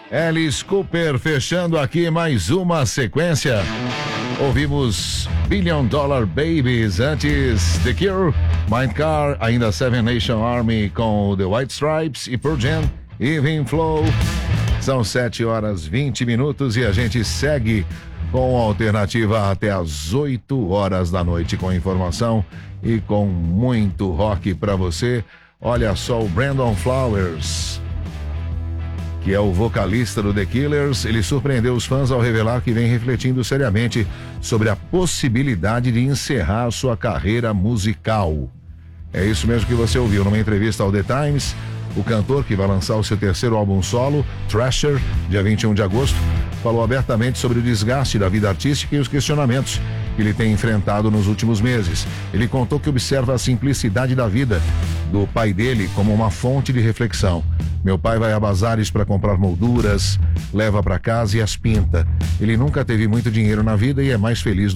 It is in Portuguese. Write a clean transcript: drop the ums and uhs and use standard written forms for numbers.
Alice Cooper fechando aqui mais uma sequência. Ouvimos Billion Dollar Babies, antes The Cure, Mindcar, ainda Seven Nation Army com The White Stripes e Pearl Jam, Even Flow. São 7h20 e a gente segue com a alternativa até às 8h da noite, com informação e com muito rock para você. Olha só, o Brandon Flowers, que é o vocalista do The Killers, ele surpreendeu os fãs ao revelar que vem refletindo seriamente sobre a possibilidade de encerrar sua carreira musical. É isso mesmo que você ouviu numa entrevista ao The Times. O cantor, que vai lançar o seu terceiro álbum solo, Thrasher, dia 21 de agosto, falou abertamente sobre o desgaste da vida artística e os questionamentos que ele tem enfrentado nos últimos meses. Ele contou que observa a simplicidade da vida do pai dele como uma fonte de reflexão. Meu pai vai a bazares para comprar molduras, leva para casa e as pinta. Ele nunca teve muito dinheiro na vida e é mais feliz